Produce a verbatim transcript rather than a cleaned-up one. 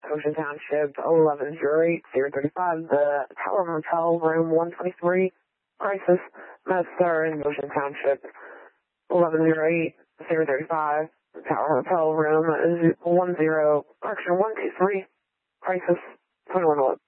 Ocean Township, eleven oh eight, zero thirty-five, the Tower Motel, room one twenty-three, crisis, Medstar in Ocean Township, eleven oh eight, zero thirty-five, Tower Motel, room one zero, correction, one two three, crisis, twenty-one eleven.